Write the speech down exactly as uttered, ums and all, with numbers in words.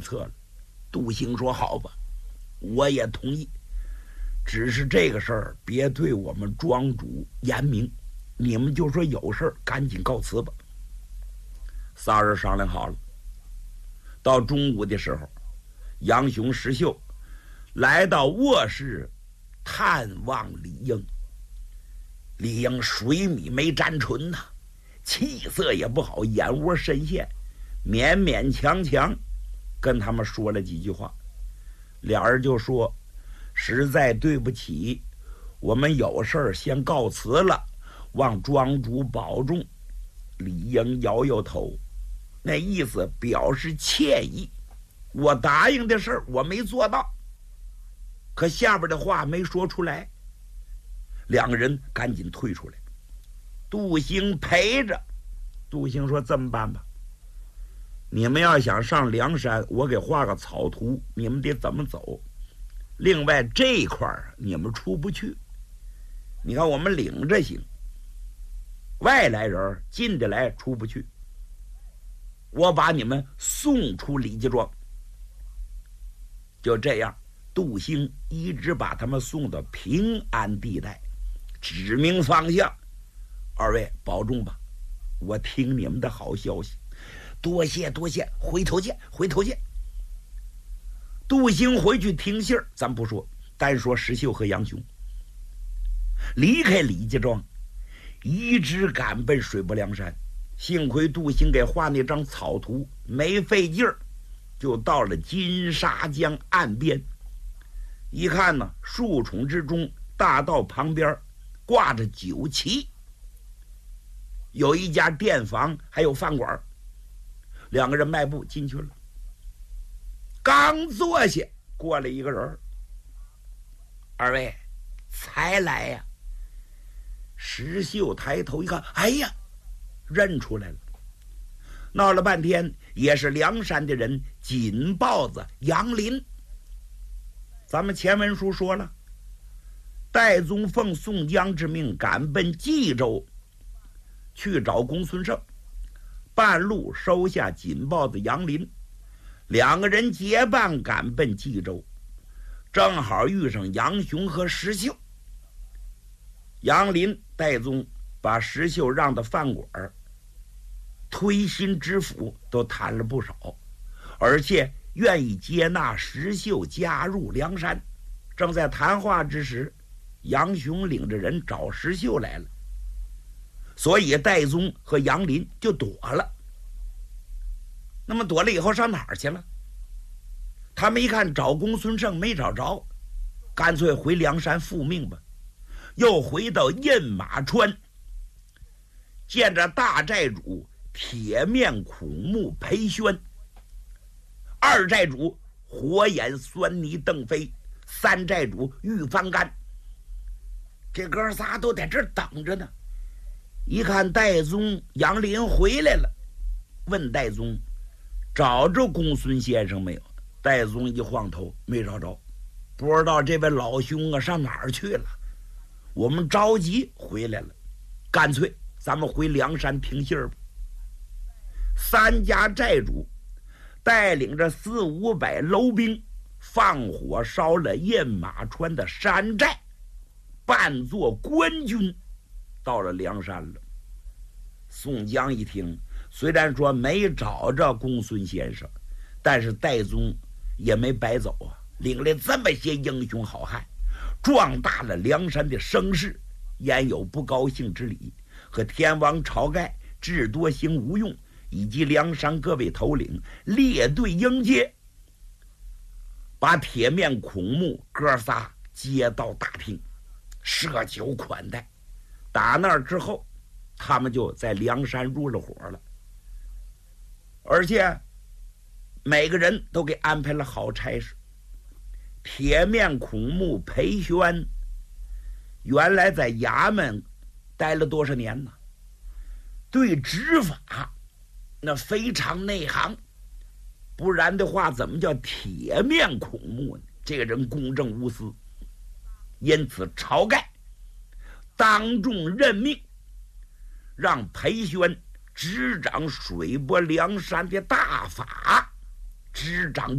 策了。杜兴说：“好吧，我也同意，只是这个事儿别对我们庄主言明，你们就说有事儿赶紧告辞吧。”仨人商量好了。到中午的时候，杨雄、石秀来到卧室探望李应。李应水米没沾唇呐、啊，气色也不好，眼窝深陷，勉勉强强跟他们说了几句话。俩人就说：“实在对不起，我们有事儿先告辞了，望庄主保重。”李应摇摇头，那意思表示歉意。我答应的事儿我没做到，可下边的话没说出来。两个人赶紧退出来。杜兴陪着。杜兴说：“这么办吧，你们要想上梁山，我给画个草图，你们得怎么走。另外这一块你们出不去，你看我们领着行，外来人进得来出不去，我把你们送出李家庄。”就这样，杜兴一直把他们送到平安地带，指明方向。二位保重吧，我听你们的好消息。多谢多谢，回头见，回头见。杜兴回去听信儿，咱不说，单说石秀和杨雄离开李家庄，一直赶奔水泊梁山。幸亏杜兴给画那张草图，没费劲儿，就到了金沙江岸边。一看呢，树丛之中，大道旁边挂着酒旗，有一家店房，还有饭馆。两个人迈步进去了。刚坐下，过来一个人：“二位才来呀？”石秀抬头一看，哎呀，认出来了。闹了半天，也是梁山的人，锦豹子杨林。咱们前文书说了，戴宗奉宋江之命赶奔冀州，去找公孙胜，半路收下锦豹子杨林，两个人结伴赶奔冀州，正好遇上杨雄和石秀。杨林、戴宗把石秀让到饭馆，推心置腹都谈了不少，而且愿意接纳石秀加入梁山。正在谈话之时，杨雄领着人找石秀来了，所以戴宗和杨林就躲了。那么躲了以后上哪儿去了？他们一看找公孙胜没找着，干脆回梁山复命吧。又回到印马川，见着大寨主铁面孔目裴宣，二寨主火眼酸泥邓飞，三寨主玉翻干。这哥仨都在这儿等着呢。一看戴宗、杨林回来了，问戴宗找着公孙先生没有？戴宗一晃头，没找着，不知道这位老兄啊上哪儿去了。我们着急回来了，干脆咱们回梁山听信儿吧。三家寨主带领着四五百楼兵，放火烧了印马川的山寨，扮作官军到了梁山了。宋江一听，虽然说没找着公孙先生，但是戴宗也没白走啊，领来这么些英雄好汉，壮大了梁山的声势，焉有不高兴之理？和天王晁盖、智多星吴用以及梁山各位头领列队迎接，把铁面孔目哥仨接到大厅，设酒款待。打那儿之后，他们就在梁山入了伙了，而且每个人都给安排了好差事。铁面孔目裴宣原来在衙门待了多少年呢？对执法那非常内行，不然的话怎么叫铁面孔目呢？这个人公正无私，因此晁盖当众任命，让裴宣执掌水泊梁山的大法，执掌